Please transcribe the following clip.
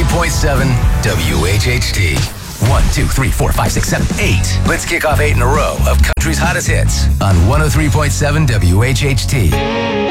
103.7 WHHT. 1, 2, 3, 4, 5, 6, 7, 8. Let's kick off 8 in a row of country's hottest hits on 103.7 WHHT.